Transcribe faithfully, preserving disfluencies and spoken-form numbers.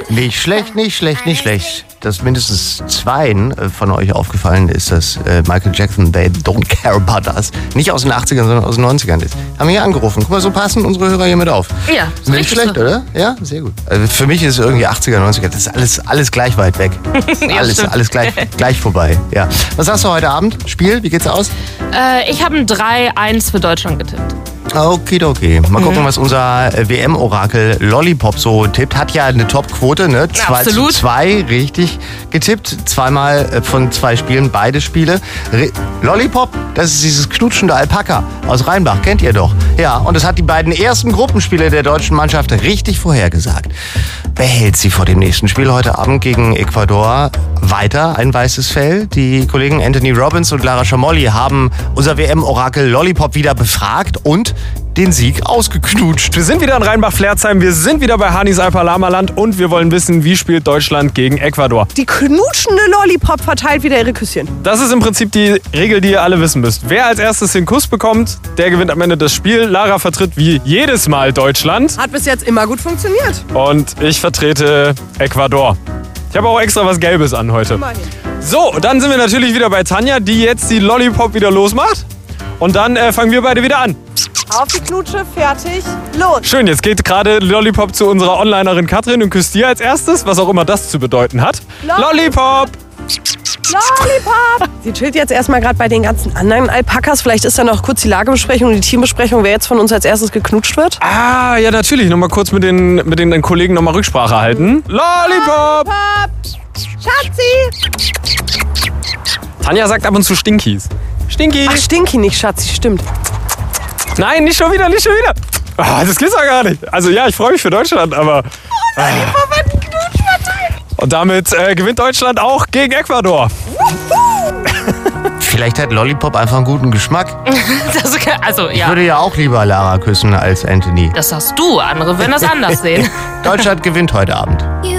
Nicht schlecht, nicht schlecht, nicht schlecht. Dass mindestens zweien von euch aufgefallen ist, dass äh, Michael Jackson, They Don't Care About Us, nicht aus den achtzigern, sondern aus den neunzigern ist. Haben hier angerufen. Guck mal, so passen unsere Hörer hier mit auf. Ja, ist nicht schlecht, so. Oder? Ja, sehr gut. Also für mich ist irgendwie achtziger, neunziger, das ist alles, alles gleich weit weg. Ja, alles stimmt. alles gleich, gleich vorbei. Ja. Was hast du heute Abend? Spiel, wie geht's aus? Äh, ich habe ein drei eins für Deutschland getippt. Okidoki. Mal gucken, was unser W M-Orakel Lollipop so tippt. Hat ja eine Top-Quote, ne? zwei zu zwei, richtig getippt. Zweimal von zwei Spielen, beide Spiele. Re- Lollipop, das ist dieses knutschende Alpaka aus Rheinbach, kennt ihr doch. Ja, und das hat die beiden ersten Gruppenspiele der deutschen Mannschaft richtig vorhergesagt. Behält sie vor dem nächsten Spiel heute Abend gegen Ecuador weiter ein weißes Fell? Die Kollegen Anthony Robbins und Lara Schamolli haben unser W M-Orakel Lollipop wieder befragt und den Sieg ausgeknutscht. Wir sind wieder in Rheinbach-Flerzheim, wir sind wieder bei Hanis Alpalama-Land und wir wollen wissen, wie spielt Deutschland gegen Ecuador. Die knutschende Lollipop verteilt wieder ihre Küsschen. Das ist im Prinzip die Regel, die ihr alle wissen müsst. Wer als erstes den Kuss bekommt, der gewinnt am Ende das Spiel. Lara vertritt wie jedes Mal Deutschland. Hat bis jetzt immer gut funktioniert. Und ich vertrete Ecuador. Ich habe auch extra was Gelbes an heute. Immerhin. So, dann sind wir natürlich wieder bei Tanja, die jetzt die Lollipop wieder losmacht. Und dann äh, fangen wir beide wieder an. Auf die Knutsche, fertig, los. Schön, jetzt geht gerade Lollipop zu unserer Onlinerin Katrin und küsst dir als erstes, was auch immer das zu bedeuten hat. Lollipop. Lollipop! Lollipop! Sie chillt jetzt erstmal gerade bei den ganzen anderen Alpakas. Vielleicht ist da noch kurz die Lagebesprechung und die Teambesprechung, wer jetzt von uns als erstes geknutscht wird. Ah, ja natürlich. Nochmal kurz mit den, mit den Kollegen nochmal Rücksprache halten. Lollipop! Schatzi! Tanja sagt ab und zu Stinkies. Stinky! Ach, Stinky nicht, Schatzi, stimmt. Nein, nicht schon wieder, nicht schon wieder. Ah, das geht's doch gar nicht. Also ja, ich freue mich für Deutschland, aber... Oh nein, die wird einen Knutsch verteilt. Und damit äh, gewinnt Deutschland auch gegen Ecuador. Vielleicht hat Lollipop einfach einen guten Geschmack. Das, also, Ich ja. würde ja auch lieber Lara küssen als Anthony. Das sagst du, andere würden das anders sehen. Deutschland gewinnt heute Abend. You